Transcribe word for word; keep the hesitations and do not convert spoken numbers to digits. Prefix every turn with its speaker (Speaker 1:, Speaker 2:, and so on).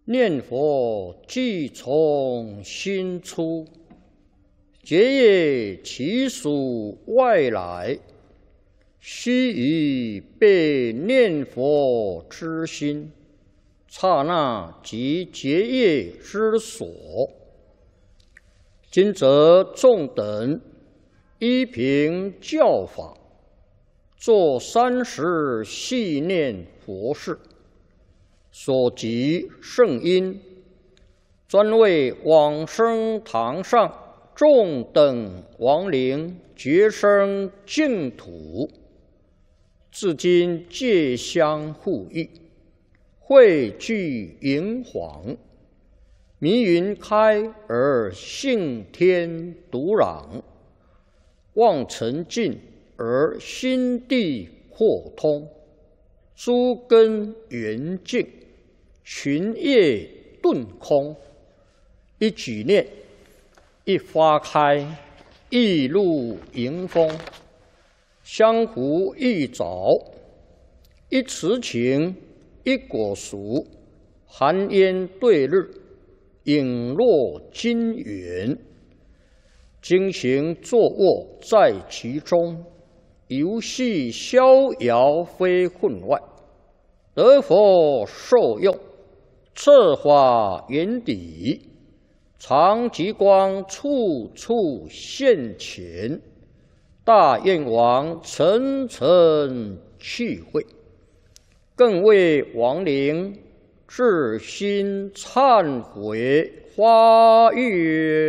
Speaker 1: 念佛即从心出，结业其属外来，须臾被念佛之心，刹那即结业之所。今则众等依凭教法，作三时系念佛事，所及圣因，专为往生堂上众等亡灵觉生净土，至今皆相互益，汇聚营黄，迷云开而性天独朗，望尘尽而心地扩通，诸根圆净，群业顿空。一举念，一花开，一露迎风，相互一早，一慈情，一果熟，寒烟对日，影落金元。经行坐卧在其中，游戏逍遥非分外，得佛受用，策法圆底，常极光处处现前，大愿王层层去会，更为亡灵至心忏悔发愿。